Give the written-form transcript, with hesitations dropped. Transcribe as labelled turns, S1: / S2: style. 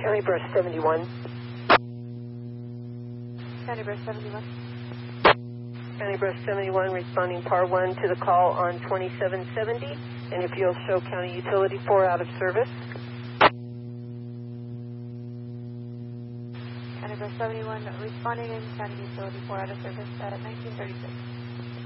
S1: County Brush 71.
S2: County Brush 71.
S1: County Brush 71 responding PAR 1 to the call on 2770. And if you'll show County Utility 4 out of service.
S2: County Brush 71 responding in County Utility 4 out of service at 1936.